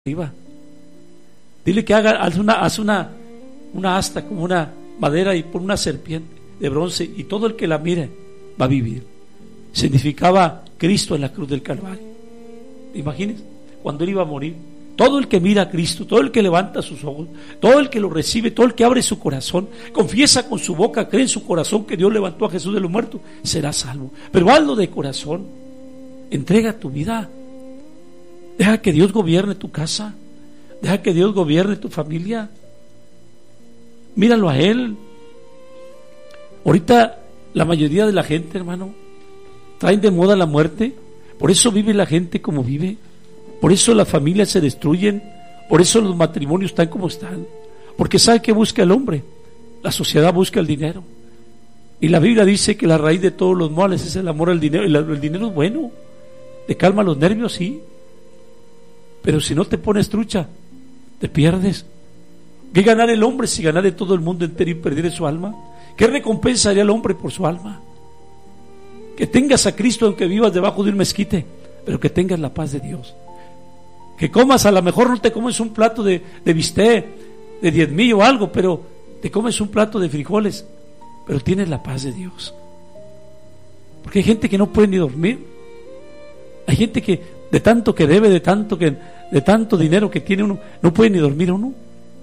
arriba. Dile que haz una asta como una madera y pon una serpiente de bronce, y todo el que la mire va a vivir. Significaba Cristo en la cruz del Calvario. ¿Te imaginas? Cuando él iba a morir, todo el que mira a Cristo, todo el que levanta sus ojos, todo el que lo recibe, todo el que abre su corazón, confiesa con su boca, cree en su corazón que Dios levantó a Jesús de los muertos, será salvo. Pero hazlo de corazón. Entrega tu vida. Deja que Dios gobierne tu casa. Deja que Dios gobierne tu familia. Míralo a Él. Ahorita la mayoría de la gente, hermano, traen de moda la muerte. Por eso vive la gente como vive. Por eso las familias se destruyen. Por eso los matrimonios están como están. Porque ¿sabe qué busca el hombre? La sociedad busca el dinero. Y la Biblia dice que la raíz de todos los males es el amor al dinero. El dinero es bueno. Te calma los nervios, sí. Pero si no te pones trucha, te pierdes. ¿Qué ganar el hombre si ganar de todo el mundo entero y perder su alma? ¿Qué recompensa haría el hombre por su alma? Que tengas a Cristo aunque vivas debajo de un mezquite, pero que tengas la paz de Dios. Que comas, a lo mejor no te comes un plato de bistec de 10,000 o algo, pero te comes un plato de frijoles, pero tienes la paz de Dios. Porque hay gente que no puede ni dormir. Hay gente que de tanto que debe, de tanto dinero que tiene uno, no puede ni dormir uno.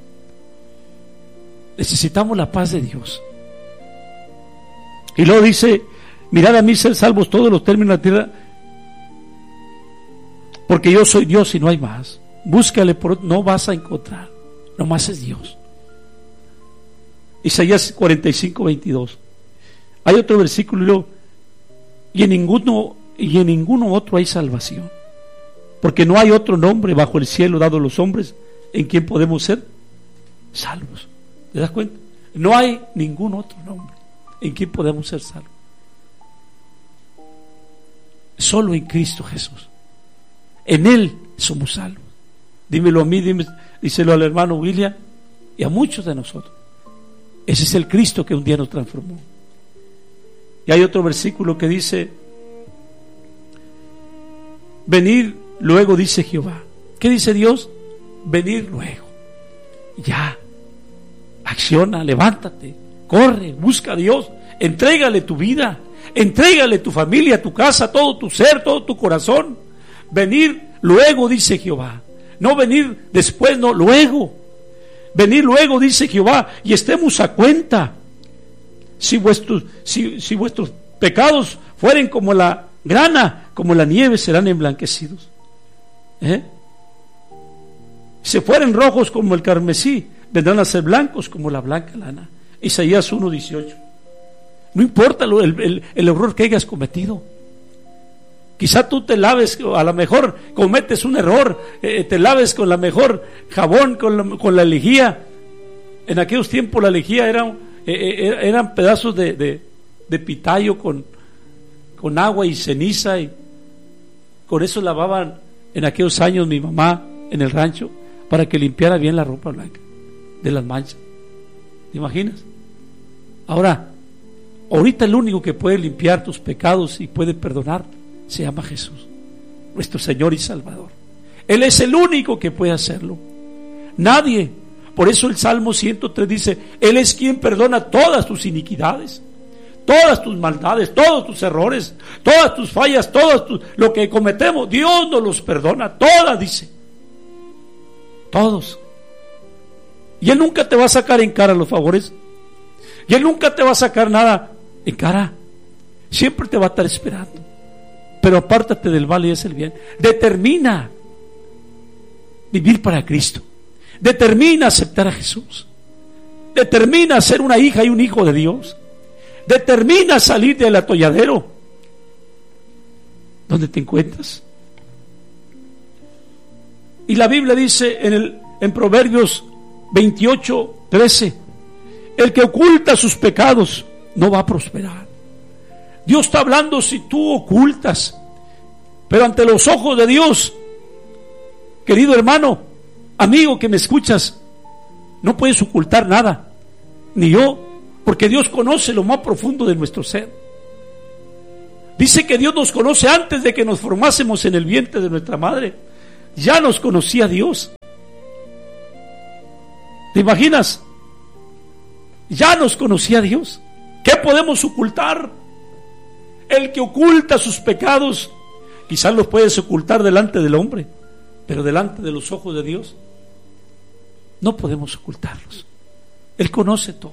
Necesitamos la paz de Dios. Y luego dice: mirad a mí, ser salvos todos los términos de la tierra, porque yo soy Dios y no hay más. Búscale, no vas a encontrar, nomás es Dios. Isaías 45:22. Hay otro versículo y luego: y en ninguno otro hay salvación, porque no hay otro nombre bajo el cielo dado a los hombres en quien podemos ser salvos. ¿Te das cuenta? No hay ningún otro nombre en quien podemos ser salvos. Solo en Cristo Jesús. En Él somos salvos. Dímelo a mí, díselo al hermano William y a muchos de nosotros. Ese es el Cristo que un día nos transformó. Y hay otro versículo que dice: venir luego, dice Jehová. ¿Qué dice Dios? Venir luego. Ya. Acciona, levántate, corre, busca a Dios, entrégale tu vida, entrégale tu familia, tu casa, todo tu ser, todo tu corazón. Venir luego, dice Jehová. No venir después, no, luego. Venir luego, dice Jehová, y estemos a cuenta. Si vuestros pecados fueren como la grana, como la nieve, serán emblanquecidos. Si fueren rojos como el carmesí, vendrán a ser blancos como la blanca lana. Isaías 1:18. No importa el error que hayas cometido. Quizá tú te laves, a lo mejor cometes un error, te laves con la mejor jabón, con la lejía. En aquellos tiempos la lejía eran pedazos de pitayo con agua y ceniza, y con eso lavaban en aquellos años mi mamá en el rancho, para que limpiara bien la ropa blanca de las manchas. ¿Te imaginas? Ahorita el único que puede limpiar tus pecados y puede perdonar se llama Jesús, nuestro Señor y Salvador. Él es el único que puede hacerlo. Nadie. Por eso el Salmo 103 dice: Él es quien perdona todas tus iniquidades, todas tus maldades, todos tus errores, todas tus fallas, lo que cometemos. Dios nos los perdona, todas, dice. Todos. Y Él nunca te va a sacar en cara los favores. Y Él nunca te va a sacar nada en cara. Siempre te va a estar esperando. Pero apártate del mal y haz el bien. Determina vivir para Cristo. Determina aceptar a Jesús. Determina ser una hija y un hijo de Dios. Determina salir del atolladero donde te encuentras. Y la Biblia dice en Proverbios 28:13: el que oculta sus pecados no va a prosperar. Dios está hablando si tú ocultas, pero ante los ojos de Dios, querido hermano, amigo que me escuchas, no puedes ocultar nada, ni yo, porque Dios conoce lo más profundo de nuestro ser. Dice que Dios nos conoce antes de que nos formásemos en el vientre de nuestra madre. ya nos conocía Dios. ¿Te imaginas? Ya nos conocía Dios. ¿Qué podemos ocultar? El que oculta sus pecados, quizás los puedes ocultar delante del hombre, pero delante de los ojos de Dios no podemos ocultarlos. Él conoce todo.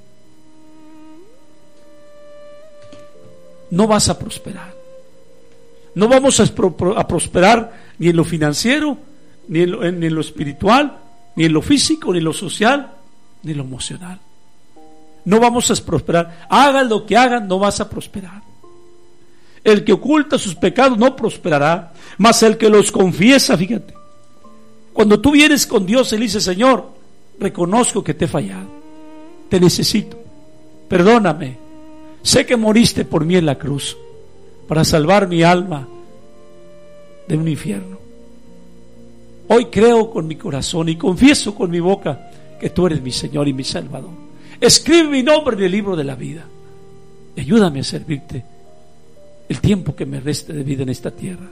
No vas a prosperar. No vamos a prosperar ni en lo financiero, ni en lo espiritual, ni en lo físico, ni en lo social, ni en lo emocional. No vamos a prosperar. Hagan lo que hagan, no vas a prosperar. El que oculta sus pecados no prosperará, mas el que los confiesa, fíjate, cuando tú vienes con Dios, Él dice: Señor, reconozco que te he fallado, te necesito, perdóname, sé que moriste por mí en la cruz para salvar mi alma de un infierno. Hoy creo con mi corazón y confieso con mi boca que tú eres mi Señor y mi Salvador. Escribe mi nombre en el libro de la vida. Ayúdame a servirte el tiempo que me reste de vida en esta tierra.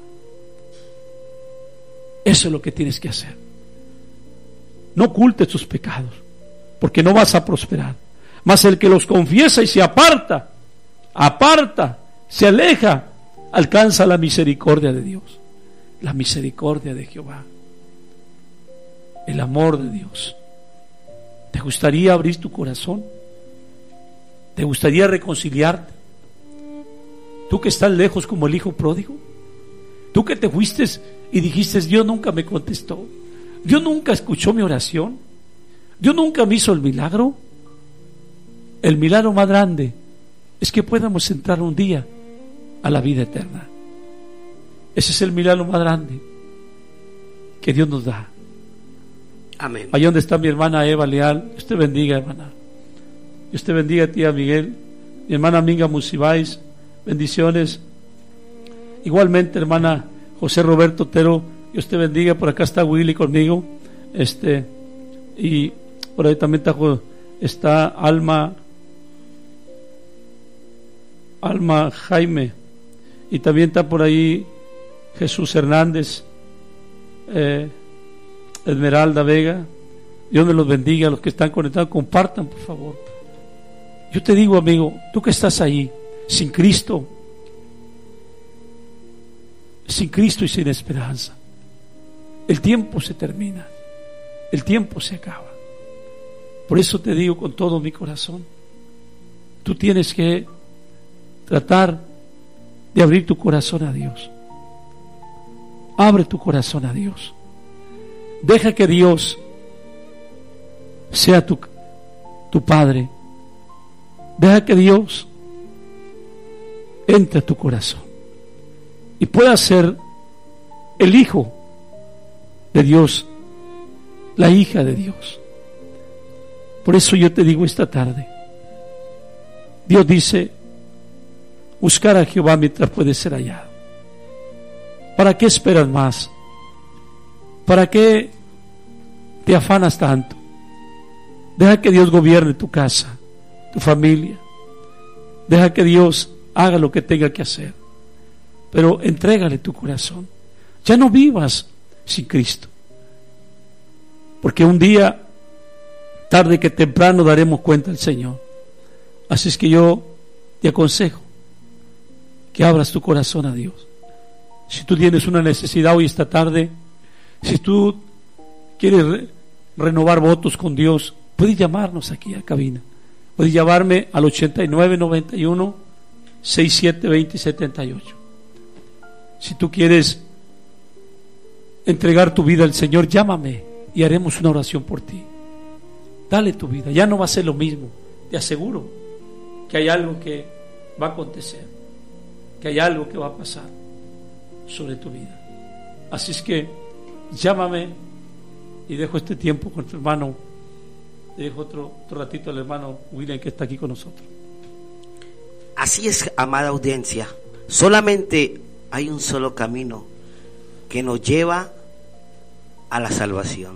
Eso es lo que tienes que hacer. No ocultes tus pecados, porque no vas a prosperar. Mas el que los confiesa y se aparta, se aleja, alcanza la misericordia de Dios, la misericordia de Jehová, el amor de Dios. ¿Te gustaría abrir tu corazón? ¿Te gustaría reconciliarte? Tú que estás lejos como el hijo pródigo, tú que te fuiste y dijiste: Dios nunca me contestó, Dios nunca escuchó mi oración, Dios nunca me hizo el milagro. El milagro más grande es que podamos entrar un día a la vida eterna. Ese es el milagro más grande que Dios nos da. Amén. Allá donde está mi hermana Eva Leal, Dios te bendiga, hermana. Dios te bendiga, tía Miguel, mi hermana Minga Musibáis, bendiciones. Igualmente, hermana José Roberto Otero, Dios te bendiga. Por acá está Willy conmigo, y por ahí también está Alma Jaime, y también está por ahí Jesús Hernández, Esmeralda Vega. Dios me los bendiga. A los que están conectados, compartan, por favor. Yo te digo, amigo, tú que estás ahí sin Cristo y sin esperanza, el tiempo se termina, el tiempo se acaba. Por eso te digo con todo mi corazón, tú tienes que tratar de abrir tu corazón a Dios. Abre tu corazón a Dios. Deja que Dios sea tu Padre. Deja que Dios entre a tu corazón y pueda ser el Hijo de Dios, la hija de Dios. Por eso yo te digo esta tarde, Dios dice: buscar a Jehová mientras puede ser hallado. ¿Para qué esperas más? ¿Para qué te afanas tanto? Deja que Dios gobierne tu casa, tu familia. Deja que Dios haga lo que tenga que hacer, pero entrégale tu corazón. Ya no vivas sin Cristo, porque un día, tarde que temprano, daremos cuenta al Señor. Así es que yo te aconsejo que abras tu corazón a Dios. Si tú tienes una necesidad hoy, esta tarde, si tú quieres renovar votos con Dios, puedes llamarnos aquí a cabina. Puedes llamarme al 8991 6720 78. Si tú quieres entregar tu vida al Señor, llámame y haremos una oración por ti. Dale tu vida, ya no va a ser lo mismo. Te aseguro que hay algo que va a acontecer, que hay algo que va a pasar sobre tu vida. Así es que llámame y dejo este tiempo con tu hermano. Le dejo otro ratito al hermano William, que está aquí con nosotros. Así es, amada audiencia. Solamente hay un solo camino que nos lleva a la salvación.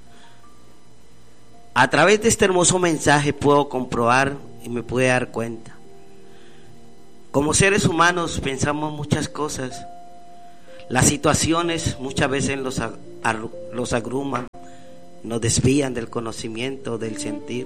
A través de este hermoso mensaje puedo comprobar y me pude dar cuenta. Como seres humanos pensamos muchas cosas. Las situaciones muchas veces los agruman, nos desvían del conocimiento, del sentir.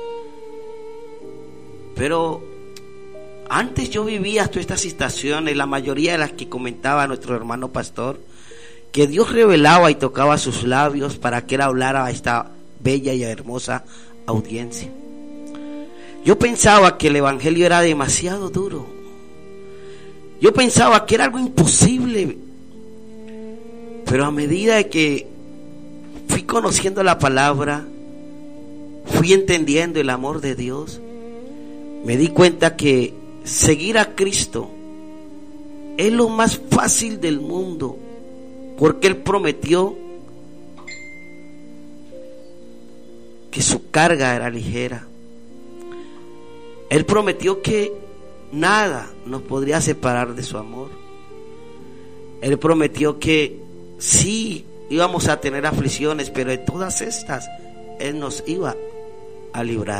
Pero antes yo vivía todas estas situaciones, la mayoría de las que comentaba nuestro hermano pastor, que Dios revelaba y tocaba sus labios para que él hablara a esta bella y hermosa audiencia. Yo pensaba que el evangelio era demasiado duro. Yo pensaba que era algo imposible. Pero a medida de que fui conociendo la palabra, fui entendiendo el amor de Dios, me di cuenta que seguir a Cristo es lo más fácil del mundo, porque Él prometió que su carga era ligera. Él prometió que nada nos podría separar de su amor. Él prometió que sí íbamos a tener aflicciones, pero de todas estas Él nos iba a librar.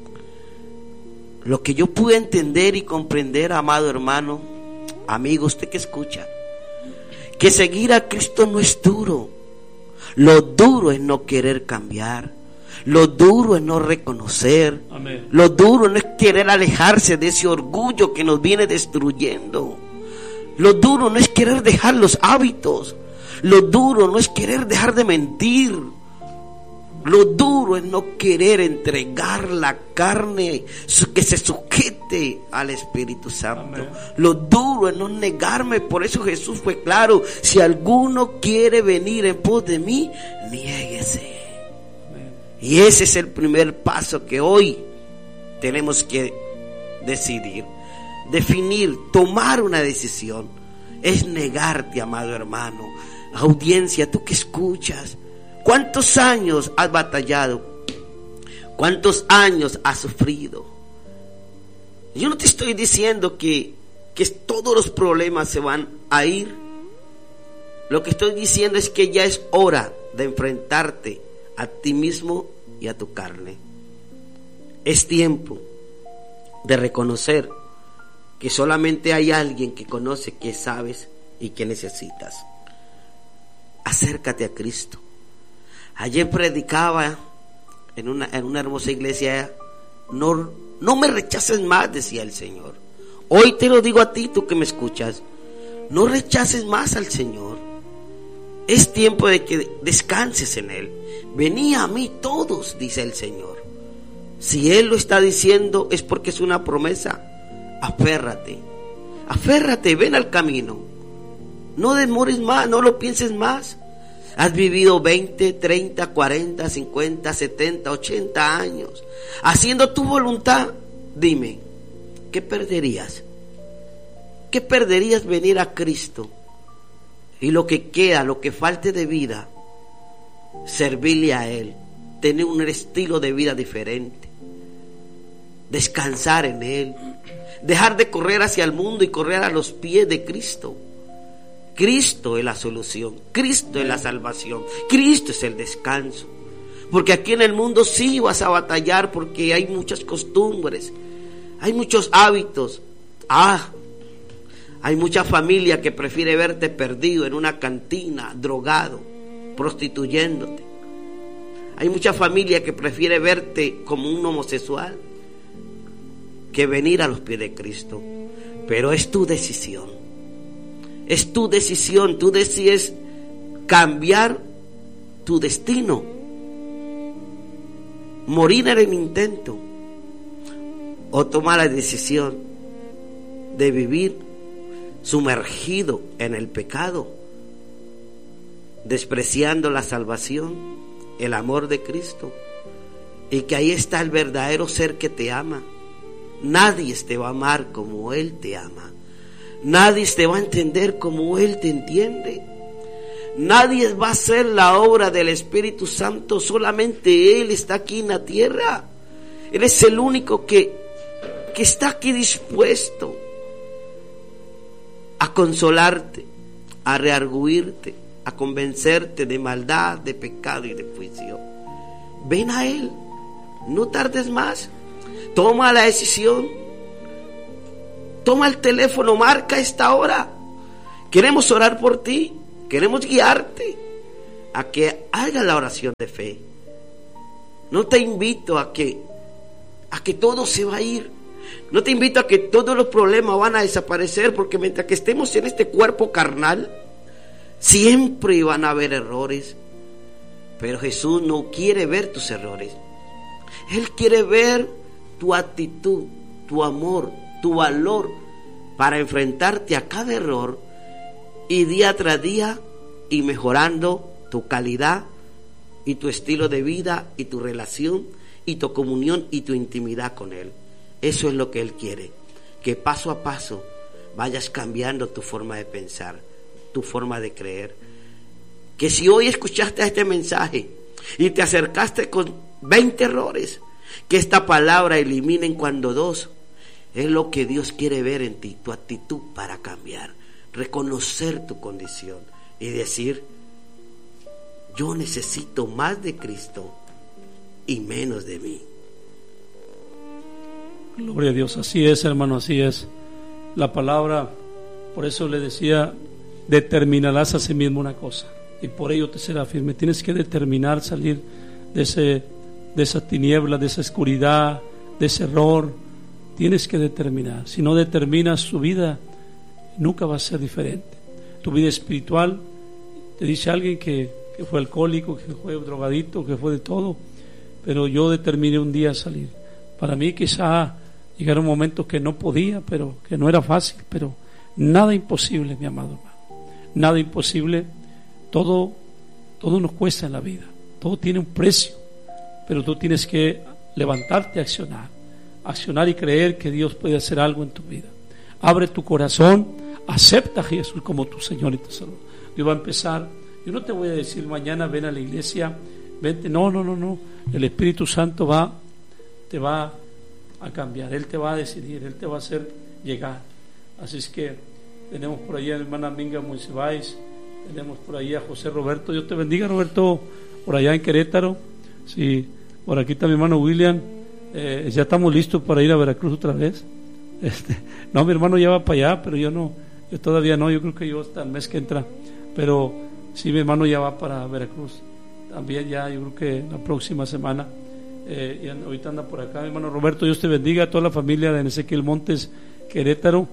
Lo que yo pude entender y comprender, amado hermano, amigo, usted que escucha, que seguir a Cristo no es duro. Lo duro es no querer cambiar. Lo duro es no reconocer. Amén. Lo duro no es querer alejarse de ese orgullo que nos viene destruyendo. Lo duro no es querer dejar los hábitos. Lo duro no es querer dejar de mentir. Lo duro es no querer entregar la carne que se sujete al Espíritu Santo. Amén. Lo duro es no negarme. Por eso Jesús fue claro: si alguno quiere venir en pos de mí, niéguese. Amén. Y ese es el primer paso que hoy tenemos que decidir, definir, tomar una decisión. Es negarte, amado hermano. Audiencia, tú que escuchas, ¿cuántos años has batallado? ¿Cuántos años has sufrido? Yo no te estoy diciendo que todos los problemas se van a ir. Lo que estoy diciendo es que ya es hora de enfrentarte a ti mismo y a tu carne. Es tiempo de reconocer que solamente hay alguien que conoce qué sabes y qué necesitas. Acércate a Cristo. Ayer predicaba en una hermosa iglesia. No me rechaces más, decía el Señor. Hoy te lo digo a ti, tú que me escuchas. No rechaces más al Señor. Es tiempo de que descanses en Él. Venid a mí todos, dice el Señor. Si Él lo está diciendo es porque es una promesa. Aférrate, ven al camino. No demores más, no lo pienses más. Has vivido 20, 30, 40, 50, 70, 80 años haciendo tu voluntad. Dime, ¿qué perderías? ¿Qué perderías venir a Cristo? Y lo que queda, lo que falte de vida, servirle a Él, tener un estilo de vida diferente, descansar en Él, dejar de correr hacia el mundo y correr a los pies de Cristo. Cristo es la solución, Cristo es la salvación, Cristo es el descanso. Porque aquí en el mundo sí vas a batallar, porque hay muchas costumbres, hay muchos hábitos. Hay mucha familia que prefiere verte perdido en una cantina, drogado, prostituyéndote. Hay mucha familia que prefiere verte como un homosexual que venir a los pies de Cristo. Pero es tu decisión. Es tu decisión. Tú decides cambiar tu destino, morir en el intento, o tomar la decisión de vivir sumergido en el pecado, despreciando la salvación, el amor de Cristo, y que ahí está el verdadero ser que te ama. Nadie te va a amar como Él te ama. Nadie te va a entender como Él te entiende. Nadie va a hacer la obra del Espíritu Santo. Solamente Él está aquí en la tierra. Él es el único que está aquí dispuesto a consolarte, a rearguirte, a convencerte de maldad, de pecado y de juicio. Ven a Él. No tardes más. Toma la decisión. Toma el teléfono, marca esta hora. Queremos orar por ti, queremos guiarte a que hagas la oración de fe. No te invito a que todo se va a ir. No te invito a que todos los problemas van a desaparecer, porque mientras que estemos en este cuerpo carnal, siempre van a haber errores. Pero Jesús no quiere ver tus errores. Él quiere ver tu actitud, tu amor, tu valor para enfrentarte a cada error y día tras día y mejorando tu calidad y tu estilo de vida y tu relación y tu comunión y tu intimidad con Él. Eso es lo que Él quiere, que paso a paso vayas cambiando tu forma de pensar, tu forma de creer. Que si hoy escuchaste este mensaje y te acercaste con 20 errores, que esta palabra eliminen cuando 2. Es lo que Dios quiere ver en ti, tu actitud para cambiar, reconocer tu condición y decir: yo necesito más de Cristo y menos de mí. Gloria a Dios, así es, hermano, así es. La palabra, por eso le decía, determinarás a sí mismo una cosa y por ello te será firme. Tienes que determinar salir de esa tiniebla, de esa oscuridad, de ese error. Tienes que determinar. Si no determinas, tu vida nunca va a ser diferente. Tu vida espiritual, te dice alguien que fue alcohólico, que fue drogadito, que fue de todo, pero yo determiné un día salir. Para mí quizá llegaron momentos que no podía, pero que no era fácil, pero nada imposible, mi amado hermano. Nada imposible. Todo nos cuesta en la vida. Todo tiene un precio, pero tú tienes que levantarte a accionar y creer que Dios puede hacer algo en tu vida. Abre tu corazón, acepta a Jesús como tu Señor y tu Salvador. Dios va a empezar. Yo no te voy a decir mañana ven a la iglesia, vente. No. El Espíritu Santo te va a cambiar. Él te va a decidir, Él te va a hacer llegar. Así es que tenemos por ahí a la hermana Minga Moisés, tenemos por ahí a José Roberto. Dios te bendiga, Roberto, por allá en Querétaro. Sí, por aquí está mi hermano William. Ya estamos listos para ir a Veracruz otra vez. No, mi hermano ya va para allá, pero yo todavía no. Yo creo que yo hasta el mes que entra, pero sí, mi hermano ya va para Veracruz también, ya yo creo que la próxima semana. Y ahorita anda por acá mi hermano Roberto. Dios te bendiga, a toda la familia de Ezequiel Montes, Querétaro.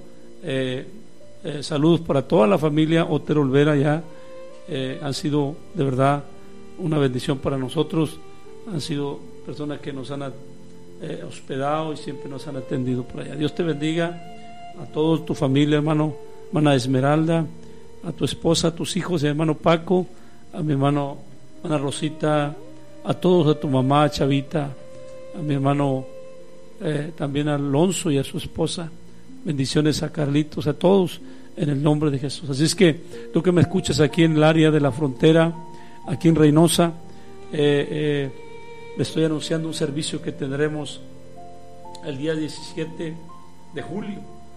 Saludos para toda la familia Otero Olvera. Ya han sido de verdad una bendición para nosotros. Han sido personas que nos han hospedado y siempre nos han atendido por allá. Dios te bendiga a toda tu familia, hermano, hermana Esmeralda, a tu esposa, a tus hijos, a mi hermano Paco, a mi hermana Rosita, a todos, a tu mamá Chavita, a mi hermano también a Alonso y a su esposa. Bendiciones a Carlitos, a todos en el nombre de Jesús. Así es que tú que me escuchas aquí en el área de la frontera, aquí en Reynosa, le estoy anunciando un servicio que tendremos el día 17 de julio.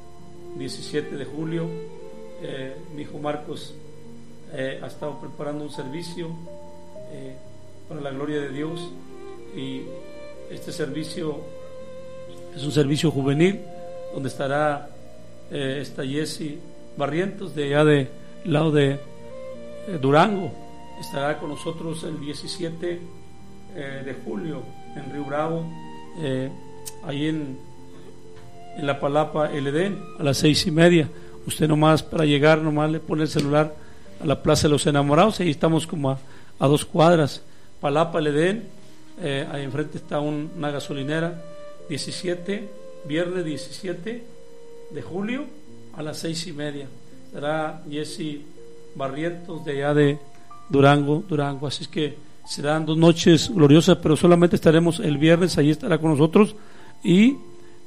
17 de julio, mi hijo Marcos ha estado preparando un servicio para la gloria de Dios, y este servicio es un servicio juvenil donde estará esta Jessie Barrientos de allá de lado de Durango. Estará con nosotros el 17 de julio en Río Bravo, ahí en la Palapa El Edén, a las 6:30. Usted nomás para llegar, nomás le pone el celular a la Plaza de los Enamorados, ahí estamos como a 2 cuadras. Palapa El Edén, ahí enfrente está una gasolinera. Viernes 17 de julio a las 6:30. Será Jessie Barrientos de allá de Durango. Así es que serán 2 noches gloriosas, pero solamente estaremos el viernes, allí estará con nosotros, y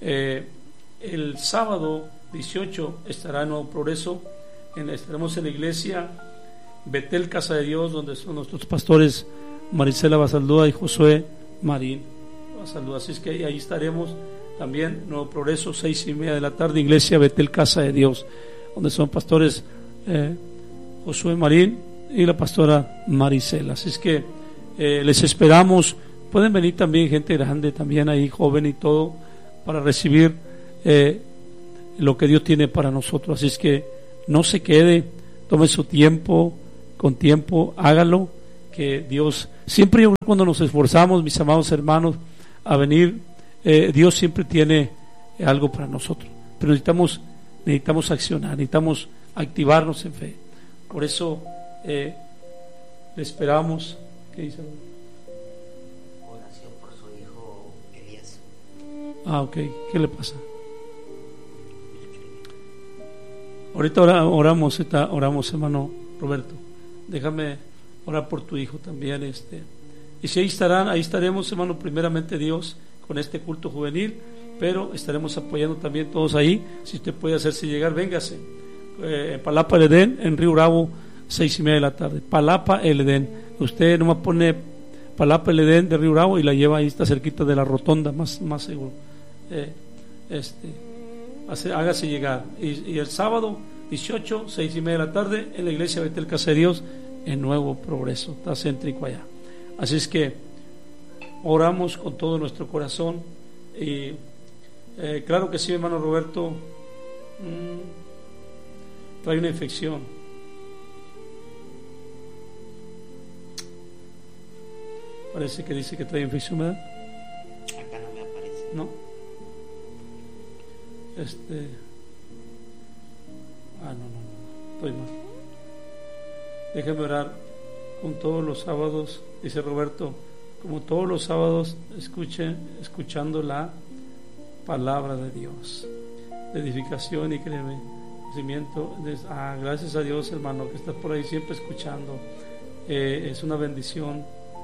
el sábado 18 estará en Nuevo Progreso, estaremos en la iglesia Betel Casa de Dios, donde son nuestros pastores Marisela Basaldúa y Josué Marín Basaldúa. Así es que ahí estaremos también, Nuevo Progreso, 6:30 de la tarde, iglesia Betel Casa de Dios, donde son pastores Josué Marín y la pastora Marisela. Así es que les esperamos. Pueden venir también gente grande, también ahí joven y todo, para recibir lo que Dios tiene para nosotros. Así es que no se quede, tome su tiempo, con tiempo, hágalo, que Dios, siempre cuando nos esforzamos, mis amados hermanos, a venir, Dios siempre tiene algo para nosotros, pero necesitamos accionar, necesitamos activarnos en fe. Por eso le esperamos. ¿Qué dice? Oración por su hijo Elías. Ok, ¿qué le pasa? Ahorita oramos, hermano Roberto. Déjame orar por tu hijo también. Y si ahí estaremos, hermano, primeramente Dios, con este culto juvenil, pero estaremos apoyando también todos ahí. Si usted puede hacerse llegar, véngase. Palapa El Edén, en Río Bravo, 6:30 de la tarde. Palapa El Edén. Usted nomás pone Palapa El Edén de Río Bravo y la lleva, ahí está cerquita de la rotonda, más seguro. Hágase llegar. Y el sábado 18, 6:30 de la tarde, en la iglesia Betel Casa de Dios, en Nuevo Progreso, está céntrico allá. Así es que oramos con todo nuestro corazón. Y claro que sí, hermano Roberto, trae una infección. Parece que dice que trae infección, ¿verdad? Acá no me aparece. No. No, estoy mal. Déjeme orar con todos los sábados, dice Roberto, como todos los sábados, escuchando la palabra de Dios, de edificación y crecimiento. Gracias a Dios, hermano, que estás por ahí siempre escuchando. Es una bendición.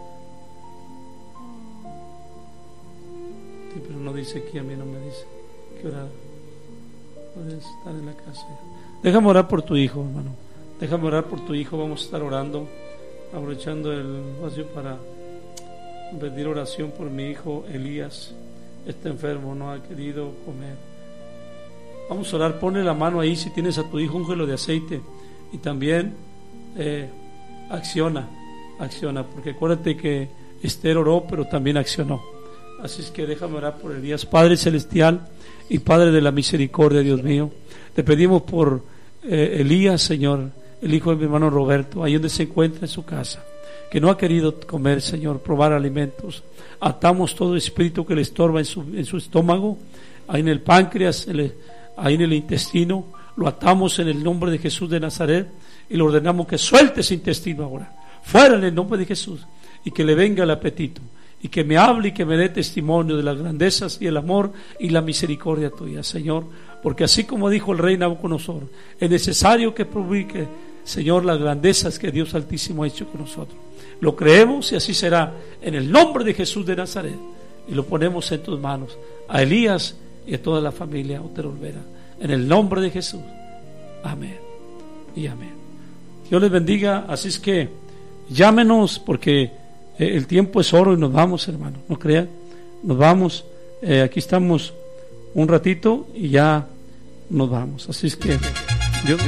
Sí, pero no dice aquí, a mí no me dice que orar. Puedes estar en la casa. Déjame orar por tu hijo, hermano. Déjame orar por tu hijo. Vamos a estar orando, aprovechando el espacio para pedir oración por mi hijo Elías. Está enfermo, no ha querido comer. Vamos a orar. Ponle la mano ahí si tienes a tu hijo, úngelo de aceite. Y también acciona, porque acuérdate que Esther oró, pero también accionó. Así es que déjame orar por Elías. Padre celestial y Padre de la misericordia, Dios mío, te pedimos por Elías, Señor, el hijo de mi hermano Roberto, ahí donde se encuentra en su casa, que no ha querido comer, Señor, probar alimentos. Atamos todo espíritu que le estorba en su estómago, ahí en el páncreas, ahí en el intestino. Lo atamos en el nombre de Jesús de Nazaret y le ordenamos que suelte ese intestino ahora, fuera en el nombre de Jesús, y que le venga el apetito, y que me hable y que me dé testimonio de las grandezas y el amor y la misericordia tuya, Señor, porque así como dijo el rey Nabucodonosor, es necesario que publique, Señor, las grandezas que Dios Altísimo ha hecho con nosotros. Lo creemos y así será, en el nombre de Jesús de Nazaret, y lo ponemos en tus manos, a Elías y a toda la familia Otero Olvera, en el nombre de Jesús. Amén y amén. Dios les bendiga. Así es que llámenos, porque el tiempo es oro y nos vamos, hermano, no crean, nos vamos. Aquí estamos un ratito y ya nos vamos. Así es que Dios